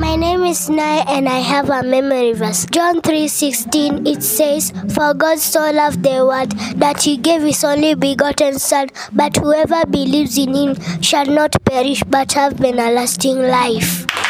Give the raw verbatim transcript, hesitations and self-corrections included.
My name is Nai and I have a memory verse. John three sixteen, it says, "For God so loved the world that he gave his only begotten Son, but whoever believes in him shall not perish but have everlasting life."